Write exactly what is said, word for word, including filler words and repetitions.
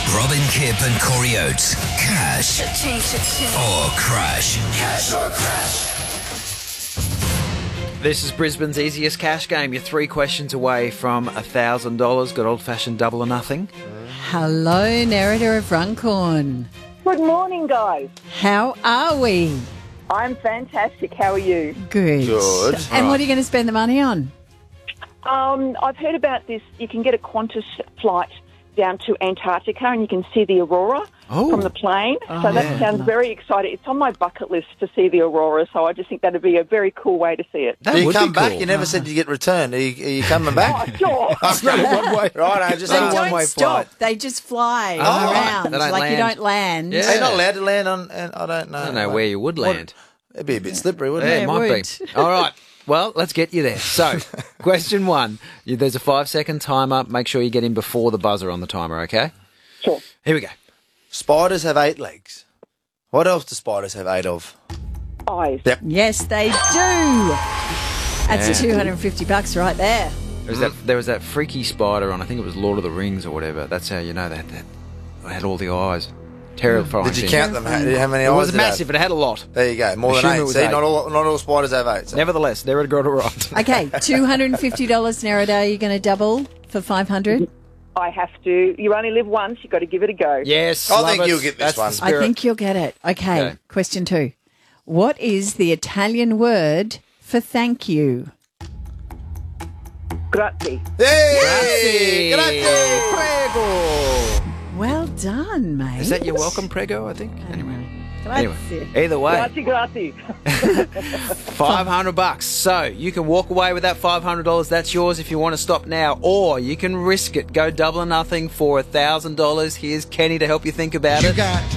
Robin Kipp and Corey Oates. Cash Cha-ching, cha-ching. or crash. Cash or crash. This is Brisbane's easiest cash game. You're three questions away from one thousand dollars. Got old-fashioned double or nothing. Hello, Nerida of Runcorn. Good morning, guys. How are we? I'm fantastic. How are you? Good. Good. And what are you going to spend the money on? Um, I've heard about this. You can get a Qantas flight down to Antarctica and you can see the aurora Oh. from the plane. Oh, so that yeah. sounds very exciting. It's on my bucket list to see the aurora, so I just think that would be a very cool way to see it. That Do you would come be back? cool. You never said you get returned. Are you, are you coming back? Oh, sure. It's not a one-way. Right, I just They had a don't one-way stop. flight. They just fly Oh, around they don't like land. you don't land. Yeah. Are you not allowed to land on... And I don't know. I don't know where you would land. It'd be a bit slippery, wouldn't Yeah, it? it might would. be. All right. Well, let's get you there. So, question one. You- There's a five-second timer. Make sure you get in before the buzzer on the timer, okay? Sure. Here we go. Spiders have eight legs. What else do spiders have eight of? Eyes. Yep. Yes, they do. That's Yeah. two hundred fifty bucks right there. There was, that, there was that freaky spider on, I think it was Lord of the Rings or whatever. That's how you know that. that it had all the eyes. Terrifying. Did you thing. count them? How, how many It eyes was did massive, It but it had a lot. have? There you go. More Assume than it eight. was See, eight. not all not all spiders have eight. So. Nevertheless, Nerida got it right. Okay, two hundred fifty dollars, Nerida. Are you going to double for five hundred dollars? I have to. You only live once. You've got to give it a go. Yes, I love think it. you'll get this That's the one. spirit. I think you'll get it. Okay, Okay. question two. What is the Italian word for thank you? Grazie. Hey! Grazie! Prego. Well done, mate. Is that your welcome, Prego, I think? Anyway. Anyway, Grazie. either way, Grazie, grazie. five hundred bucks. So you can walk away with that five hundred dollars. That's yours if you want to stop now, or you can risk it. Go double or nothing for one thousand dollars. Here's Kenny to help you think about You it. got